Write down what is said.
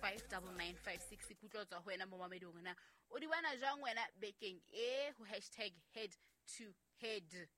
08959956 ikutlwa tswa ho wena mo mamedong na o di bona jang wena bekeng e ho #head to head